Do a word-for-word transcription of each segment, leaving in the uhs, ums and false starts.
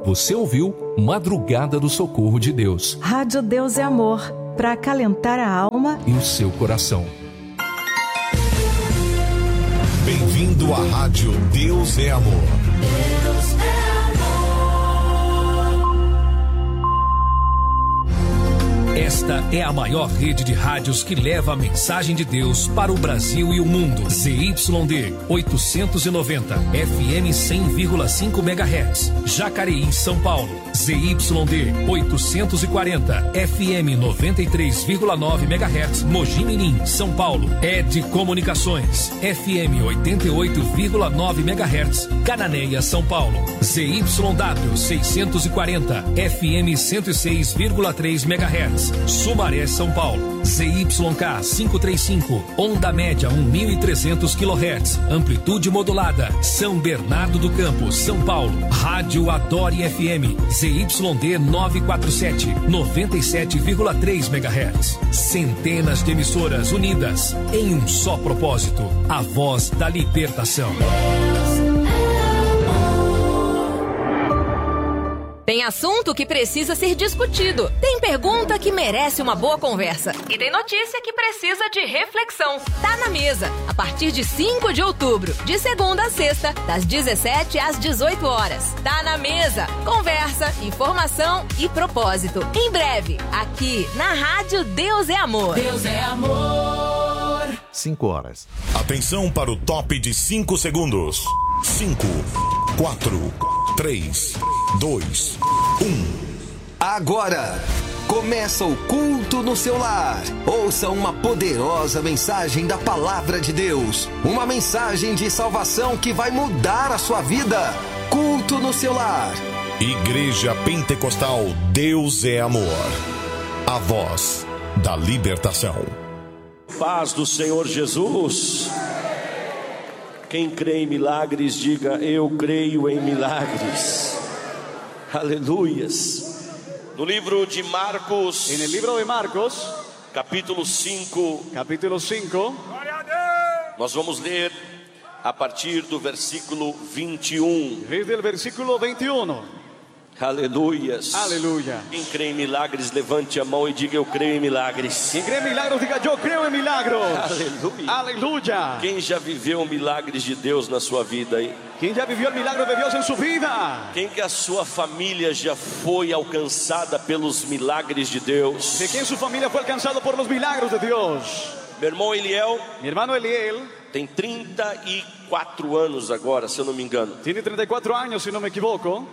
Você ouviu Madrugada do Socorro de Deus. Rádio Deus é Amor, para acalentar a alma e o seu coração. Bem-vindo à Rádio Deus é Amor. Deus é amor. Esta é a maior rede de rádios que leva a mensagem de Deus para o Brasil e o mundo. Z Y D oitocentos e noventa, F M cem vírgula cinco megahertz, Jacareí, São Paulo. Z Y D oitocentos e quarenta, F M noventa e três vírgula nove megahertz, Mogi Mirim, São Paulo. Ed Comunicações, F M oitenta e oito vírgula nove megahertz, Cananéia, São Paulo. Z Y W seiscentos e quarenta, F M cento e seis vírgula três megahertz, Sumaré, São Paulo. Z Y K quinhentos e trinta e cinco, onda média mil e trezentos quilohertz, amplitude modulada, São Bernardo do Campo, São Paulo. Rádio Adore F M, Z Y D novecentos e quarenta e sete, noventa e sete vírgula três megahertz. Centenas de emissoras unidas em um só propósito, a voz da libertação. Tem assunto que precisa ser discutido. Tem pergunta que merece uma boa conversa. E tem notícia que precisa de reflexão. Tá na mesa, a partir de cinco de outubro, de segunda a sexta, das dezessete às dezoito horas. Tá na mesa, conversa, informação e propósito. Em breve, aqui na Rádio Deus é Amor. Deus é amor. cinco horas. Atenção para o top de cinco segundos. cinco, quatro, três, dois, um. Agora começa o culto no seu lar. Ouça uma poderosa mensagem da Palavra de Deus. Uma mensagem de salvação que vai mudar a sua vida. Culto no seu lar. Igreja Pentecostal Deus é Amor. A voz da libertação. Paz do Senhor Jesus. Quem crê em milagres, diga: eu creio em milagres. Aleluias. No livro de Marcos, en el libro de Marcos, capítulo cinco, capítulo cinco, nós vamos ler a partir do versículo vinte e um. Desde el versículo veintiuno. Aleluias. Aleluia. Quem crê em milagres, levante a mão e diga: eu creio em milagres. Quem crê em milagros, diga: eu creio em milagros. Aleluia. Aleluia. Quem já viveu milagres de Deus na sua vida aí? Quem já viveu o milagre de Deus em sua vida? Quem que a sua família já foi alcançada pelos milagres de Deus? De quem sua família foi alcançada por los milagros de Deus? Meu irmão Eliel, mi hermano Eliel, tem trinta e quatro anos agora, se eu não me engano. Tiene treinta y cuatro años, si no me equivoco.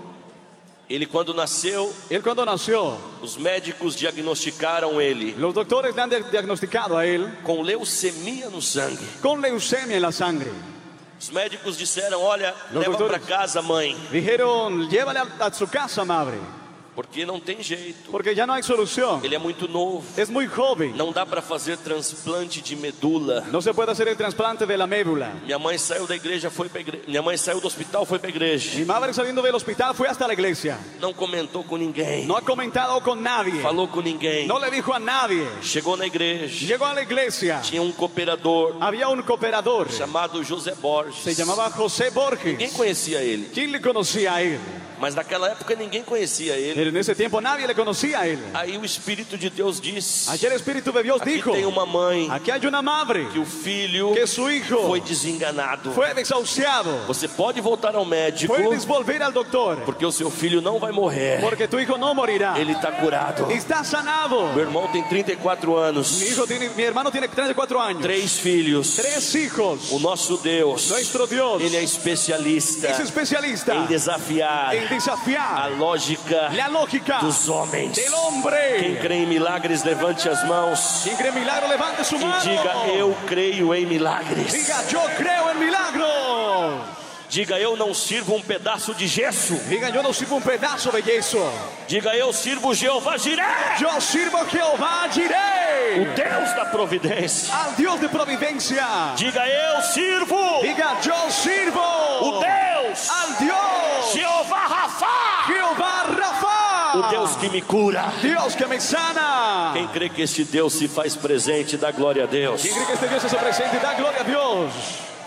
Ele quando nasceu, Él cuando nació, os médicos diagnosticaram ele los doctores le han diagnosticado a él com leucemia no sangue. con leucemia en la sangre. Os médicos disseram: olha, Los leva doctores para casa, mãe, dijeron: llévale a, a su casa, madre, porque não tem jeito. porque ya no hay solución. Ele é muito novo. Es muy joven. Não dá para fazer transplante de medula. No se puede hacer el trasplante de la médula. Minha mãe saiu da igreja, foi para igreja. Minha mãe saiu do hospital, foi para igreja. Mi madre, saliendo del hospital, fue hasta la iglesia. Não comentou com ninguém. No ha comentado con nadie. Falou com ninguém. No le dijo a nadie. Chegou na igreja. Llegó a la iglesia. Tinha um cooperador. Había un cooperador. Chamado José Borges. Se llamaba José Borges. Ninguém conhecia ele. ¿Quién le conocía a él? Mas naquela época ninguém conhecia ele. Pero en ese tiempo nadie le conocía a él. Aí o Espírito de Deus disse: Ayer el Espíritu de Dios aqui dijo: tem uma mãe. aquí hay una madre Que o filho que su hijo foi desenganado. fue desahuciado. Você pode voltar ao médico. Puedes volver al doctor. Porque o seu filho não vai morrer. Porque tu hijo no morirá. Ele está curado. Está sanado. Meu irmão tem trinta e quatro anos. Mi hijo tiene, mi hermano tiene treinta y cuatro años. Três filhos. Tres hijos. O nosso Deus. Nuestro Dios. Ele é especialista. Es especialista em desafiar. en desafiar a lógica. la lógica dos homens. del hombre. Quem crê em milagres, levante as mãos. Quien cree en milagro, levante su mano. E diga: eu creio em milagres. Diga: yo creo en milagros. Diga: eu não sirvo um pedaço de gesso. Diga: yo no sirvo un pedazo de yeso. Diga: eu sirvo Jeová Jiré. Yo sirvo Jehová Jireh, o Deus da providência. al Dios de providencia. Diga: eu sirvo. Diga: yo sirvo o Deus. al Dios Jeová Rafá. Jehová Rafa, o Deus que me cura. Dios que me sana. Quem crê que este Deus se faz presente, dá glória a Deus. Quem crê que este Deus se hace presente, dá glória a Deus.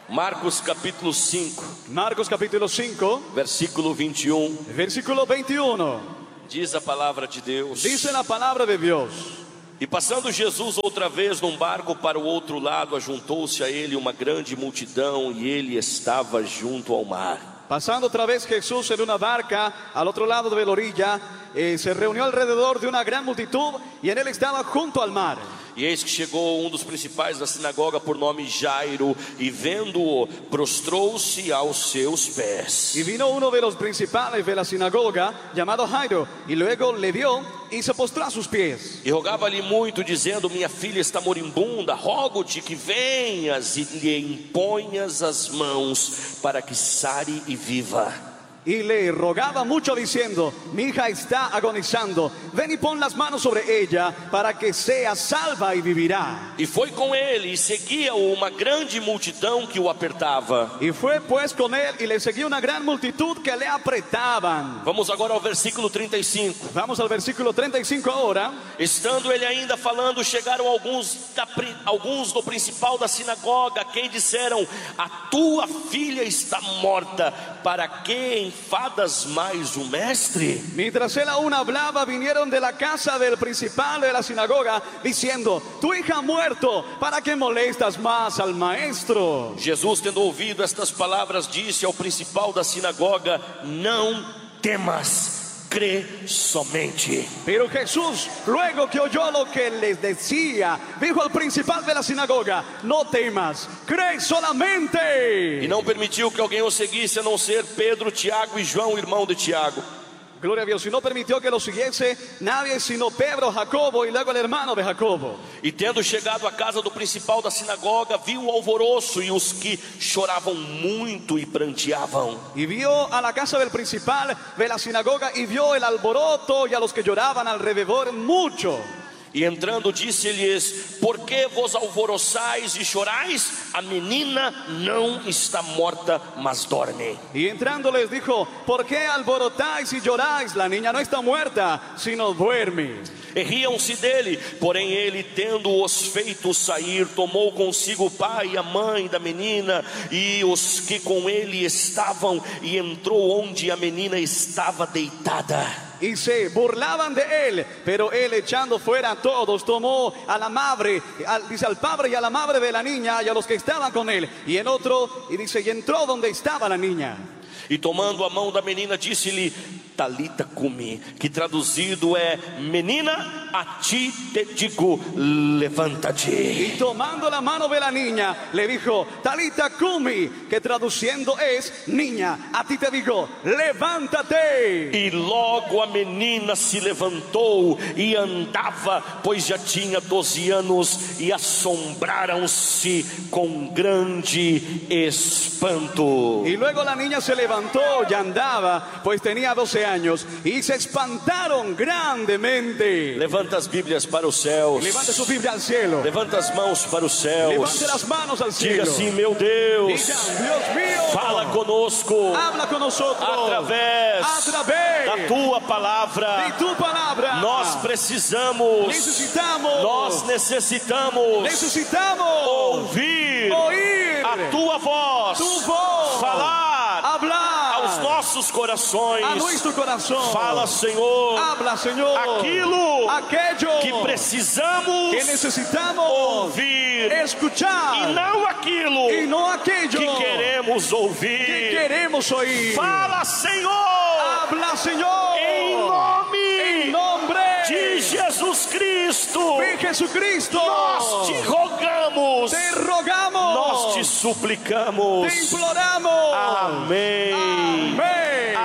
Marcos capítulo cinco, Marcos capítulo cinco, versículo vinte e um. versículo veintiuno. Diz a palavra de Deus. Dice la palabra de Dios. E passando Jesus outra vez num barco para o outro lado, ajuntou-se a ele uma grande multidão e ele estava junto ao mar. Pasando otra vez Jesús en una barca al otro lado de la orilla, eh, se reunió alrededor de una gran multitud y en él estaba junto al mar. E eis que chegou um dos principais da sinagoga por nome Jairo, e vendo-o, prostrou-se aos seus pés. Y vino uno de los principales de la sinagoga, llamado Jairo, y luego le vio y se postró a sus pies. E rogava-lhe muito, dizendo: minha filha está moribunda, rogo-te que venhas e lhe imponhas as mãos, para que sare e viva. Y le rogaba mucho diciendo: mi hija está agonizando, ven y pon las manos sobre ella para que sea salva y vivirá. E foi com ele, e seguia-o uma grande multidão que o apertava. Y fue pues con él y le seguía una gran multitud que le apretaban. Vamos agora ao versículo trinta e cinco. Vamos al versículo treinta y cinco ahora. Estando ele ainda falando, chegaram alguns, da, alguns do principal da sinagoga, quem disseram: a tua filha está morta, para que enfadas mais o mestre? Mientras él aún hablaba, vinieron de la casa del principal de la sinagoga, diciendo: tu hija ha muerto, ¿para qué molestas más al maestro? Jesus, tendo ouvido estas palavras, disse ao principal da sinagoga: não temas, crê somente. Pero Jesús, luego que oyó lo que les decía, dijo al principal de la sinagoga: no temas, cree solamente. E não permitiu que alguém o seguisse, a não ser Pedro, Tiago e João, irmão de Tiago. Gloria a Dios. Y no permitió que lo siguiese nadie sino Pedro, Jacobo y luego el hermano de Jacobo. E tendo chegado à casa do principal da sinagoga, viu o alvoroço e os que choravam muito e pranteavam. Y vio a la casa del principal de la sinagoga y vio el alboroto y a los que lloraban alrededor mucho. E entrando disse-lhes: por que vos alvoroçais e chorais? A menina não está morta, mas dorme. Y entrando les dijo: ¿por qué alborotáis y lloráis? La niña no está muerta, sino duerme. E riam-se dele, porém ele, tendo-os feito sair, tomou consigo o pai e a mãe da menina e os que com ele estavam, e entrou onde a menina estava deitada. Y se burlaban de él, pero él, echando fuera a todos, tomó a la madre, al, dice al padre y a la madre de la niña y a los que estaban con él, y en otro, y dice, y entró donde estaba la niña. E tomando a mão da menina, disse-lhe: Talita cumi, que traduzido é: menina, a ti te digo, levanta-te. Y tomando la mano de la niña, le dijo: Talita cumi, que traduciendo es: niña, a ti te digo, levántate. E logo a menina se levantou e andava, pois já tinha doze anos, e assombraram-se com grande espanto. Y luego la niña se levantó y andaba, pues tenía doce años, y se espantaron grandemente. Levanta as Bíblias para os céus. Levante su Biblia al cielo. Levanta as mãos para os céus. Levante las manos al cielo. Diga assim: meu Deus, Diga: Dios mío, fala conosco, habla con nosotros através, através da tua palavra. de tu palabra. Nós precisamos, necesitamos, nós necessitamos necesitamos ouvir, oír a tua voz, tu voz, falar, hablar aos nossos corações. a nuestro corazón. Fala, Senhor, habla, Señor, aquilo aquello que precisamos que necesitamos ouvir, escuchar, e não aquilo y no aquello que queremos ouvir. que queremos oír. Fala, Senhor, habla, Señor, em nome en nombre de Jesus Cristo. de Jesucristo. Nós te rogamos, te rogamos, nós te suplicamos. te imploramos. Amém. Amém.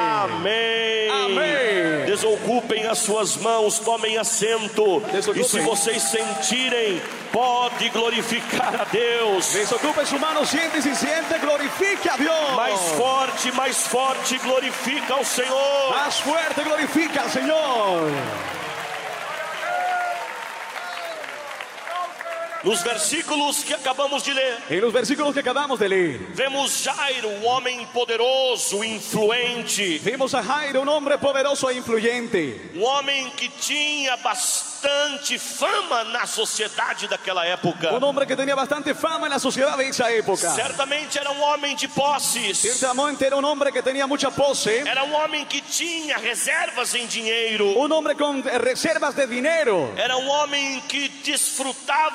Amém. Amém. Desocupem as suas mãos, tomem assento. Desocupem. E se vocês sentirem, pode glorificar a Deus. Desocupe su mano, siente y si siente, glorifique a Dios. Mais forte, mais forte, glorifica ao Senhor. Más fuerte, glorifica al Señor. Nos versículos que acabamos de ler, En los versículos que acabamos de leer, vemos Jairo, um homem poderoso, influente, vimos a Jairo, un hombre poderoso e influyente, um homem que tinha bastante fama na sociedade daquela época. un hombre que tenía bastante fama en la sociedad de esa época. Certamente era um homem de posses, Ciertamente era un hombre que tenía mucha pose, era um homem que tinha reservas em dinheiro, un hombre con reservas de dinero, era um homem que desfrutava